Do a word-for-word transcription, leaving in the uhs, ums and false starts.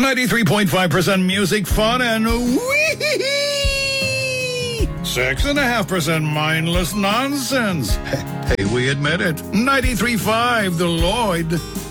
ninety-three point five percent music, fun, and wee six and a half percent mindless nonsense. Hey, hey, we admit it. ninety-three point five, The Lloyd.